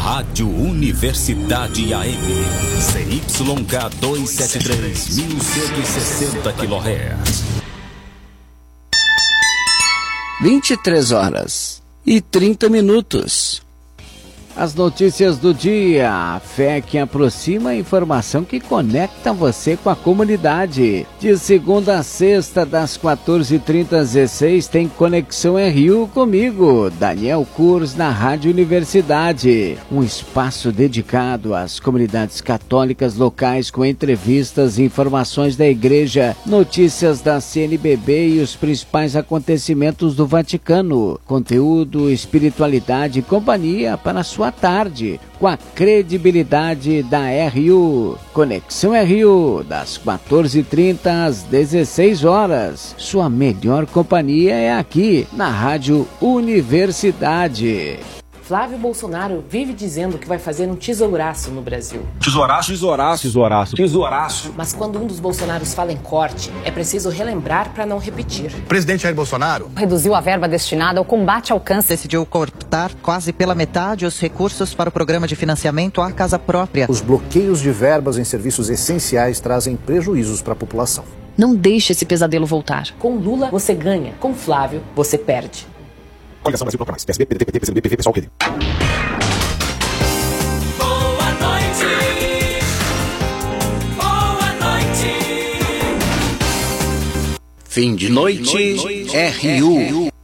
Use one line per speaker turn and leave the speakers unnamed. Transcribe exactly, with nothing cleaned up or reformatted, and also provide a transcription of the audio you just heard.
Rádio Universidade A M, C Y K duzentos e setenta e três, mil cento e sessenta quilohertz.
vinte e três horas e trinta minutos. As notícias do dia, a fé que aproxima, a informação que conecta você com a comunidade. De segunda a sexta, das quatorze e trinta às dezesseis, tem Conexão R U comigo, Daniel Kurz, na Rádio Universidade. Um espaço dedicado às comunidades católicas locais com entrevistas, informações da igreja, notícias da C N B B e os principais acontecimentos do Vaticano. Conteúdo, espiritualidade e companhia para a sua tarde, com a credibilidade da R U. Conexão R U, das quatorze e trinta às dezesseis horas. Sua melhor companhia é aqui, na Rádio Universidade.
Flávio Bolsonaro vive dizendo que vai fazer um tesouraço no Brasil.
Tesouraço? Tesouraço, tesouraço, tesouraço.
Mas quando um dos Bolsonaros fala em corte, é preciso relembrar para não repetir.
O presidente Jair Bolsonaro
reduziu a verba destinada ao combate ao câncer. Decidiu cortar quase pela metade os recursos para o programa de financiamento à casa própria.
Os bloqueios de verbas em serviços essenciais trazem prejuízos para a população.
Não deixe esse pesadelo voltar.
Com Lula, você ganha. Com Flávio, você perde.
Coligação Brasil Proclamais. P S B, P D T, P C M B, P V, pessoal que
Boa noite. Boa noite.
Fim de noite, R U.